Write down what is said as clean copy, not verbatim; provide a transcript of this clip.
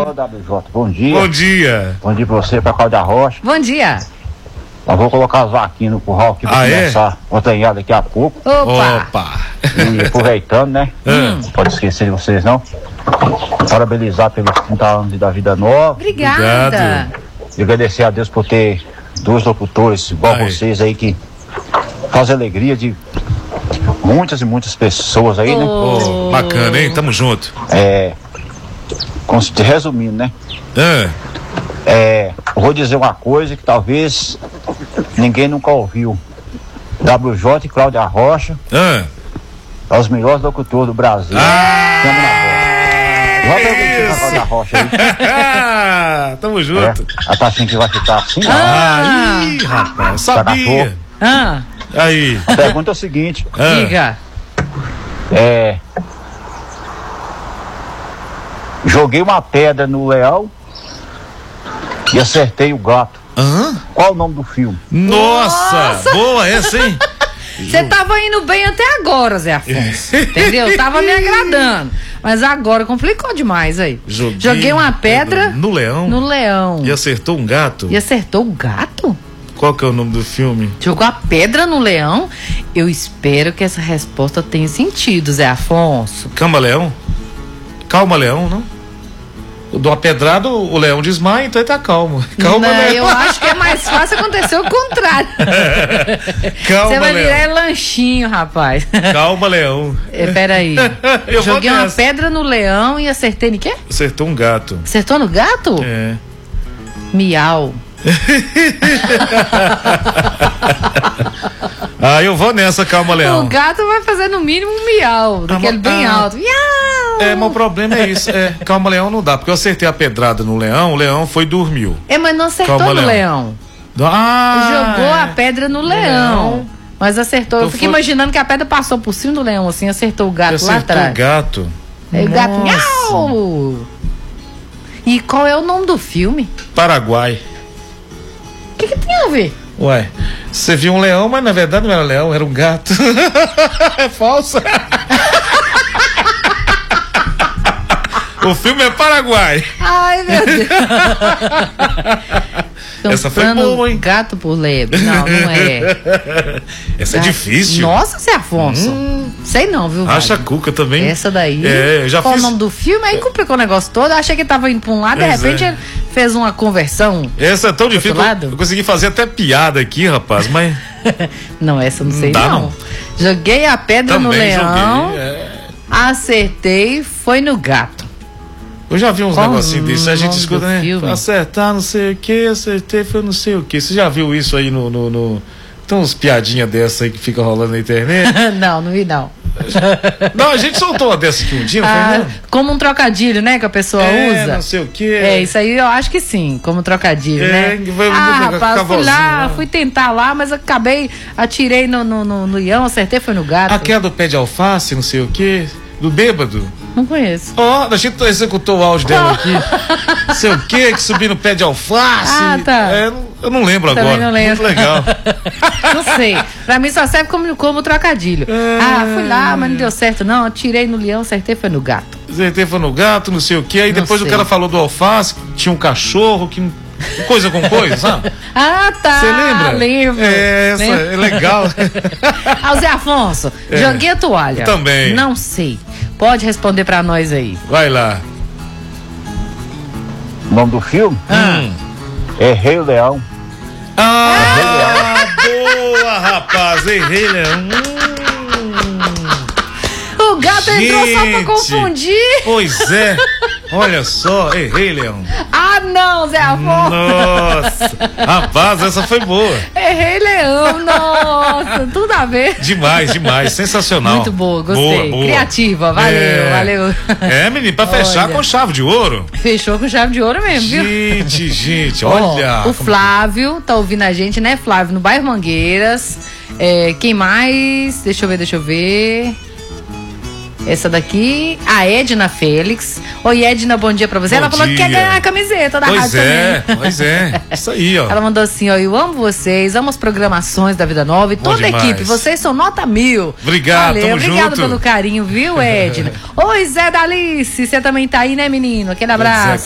Ô, WJ, bom dia. Bom dia. Bom dia pra você, pra Cláudia Rocha. Bom dia. Eu vou colocar as vaquinhas no curral aqui pra começar a ordenhar daqui a pouco. Opa. E aproveitando, né? Não pode esquecer de vocês, não. Parabenizar pelos 30 anos da Vida Nova. Obrigada. E agradecer a Deus por ter dois locutores igual vocês aí que fazem alegria de muitas e muitas pessoas aí, né? Bacana, hein? Tamo junto. Resumindo, né? Eu vou dizer uma coisa que talvez ninguém nunca ouviu. WJ e Cláudia Rocha é os melhores locutores do Brasil. Tamo na bola. Vamos perguntar a Cláudia Rocha aí. Tamo junto. Ela tá achando que vai ficar assim? Ih, rapaz, sabia. Aí. A pergunta é o seguinte. Diga. Joguei uma pedra no leão e acertei o gato. Qual o nome do filme? Nossa. Boa essa, hein? Você tava indo bem até agora, Zé Afonso. Entendeu? Tava me agradando. Mas agora complicou demais aí. Joguei uma pedra no leão. No leão. E acertou um gato? E acertou o gato? Qual que é o nome do filme? Jogou a pedra no leão? Eu espero que essa resposta tenha sentido, Zé Afonso. Cama-leão? Calma-leão, não? Do apedrado, o leão desmaia, então ele tá calmo. Calma, não, leão. eu acho que é mais fácil acontecer o contrário. Calma, você vai leão. virar lanchinho, rapaz. Calma, leão. Peraí. Joguei uma pedra no leão e acertei em quê? Acertou um gato. Acertou no gato? Miau. Eu vou nessa, calma, leão. O gato vai fazer no mínimo um miau, daquele bem alto. Miau. Mas o problema é isso. Calma, leão não dá, porque eu acertei a pedrada no leão, o leão foi e dormiu. Mas não acertou calma, no leão. Jogou a pedra no leão. Mas acertou. Eu fiquei imaginando que a pedra passou por cima do leão, assim, acertou o gato lá atrás. Acertou o gato. O gato, miau. E qual é o nome do filme? Paraguai. O que tem a ver? Ué, você viu um leão, mas na verdade não era leão, era um gato. É falso. O filme é Paraguai. Ai, meu Deus. Essa foi boa, hein? Gato por lebre. Não é. Essa é difícil. Nossa, Zé Afonso. Sei não, viu? Acha a cuca também. Essa daí. Eu já qual fiz. O nome do filme? Aí complicou o negócio todo. Eu achei que ele tava indo pra um lado, de repente ele fez uma conversão. Essa é tão difícil. Eu consegui fazer até piada aqui, rapaz, mas. Não, essa eu não sei não. Joguei a pedra também no leão. Acertei, foi no gato. Eu já vi uns negocinhos disso, a gente escuta, né? Filme? Acertar não sei o que, acertei foi não sei o que. Você já viu isso aí no... Tem uns piadinhas dessa aí que fica rolando na internet? Não vi não. Não, a gente soltou uma dessa aqui um dia, não foi? Como um trocadilho, né, que a pessoa usa. Não sei o que. Isso aí eu acho que sim, como trocadilho, né? Rapaz, fui lá, fui tentar lá, mas atirei no leão, acertei, foi no gato. Aquela do pé de alface, não sei o que, do bêbado. Não conheço. A gente executou o áudio dela aqui. Não sei o que subiu no pé de alface. Tá. Eu não lembro também agora. Não lembro. Muito legal. Não sei. Pra mim só serve como trocadilho. Fui lá, mas não deu certo, não. Atirei no leão, acertei, foi no gato. Acertei, foi no gato, não sei o que. Aí não depois sei. O cara falou do alface, tinha um cachorro que. Coisa com coisa, sabe? Tá. Você lembra? Lembro. Essa é legal. Zé Afonso, joguei a toalha. Eu também. Não sei. Pode responder pra nós aí. Vai lá. O nome do filme? É Rei Leão. Boa, rapaz. Rei Leão. O gato entrou só pra confundir. Pois é. Olha só, errei, Leão. Não, Zé Afonso. Nossa, rapaz, essa foi boa. Errei, Leão, nossa, tudo a ver. Demais, sensacional. Muito boa, gostei. Boa. Criativa, valeu. Menino, pra fechar com chave de ouro. Fechou com chave de ouro mesmo, viu? Gente, olha. O Flávio tá ouvindo a gente, né, Flávio, no bairro Mangueiras. Quem mais? Deixa eu ver. Essa daqui, a Edna Félix. Oi, Edna, bom dia pra você. Ela falou que quer ganhar a camiseta da rádio também. Pois é, isso aí, ó. Ela mandou assim, eu amo vocês, amo as programações da Vida Nova e toda a equipe, vocês são nota 1000. Obrigado, valeu, tamo obrigado junto. Pelo carinho, viu, Edna? Oi, Zé Dalice, você também tá aí, né, menino? Aquele abraço.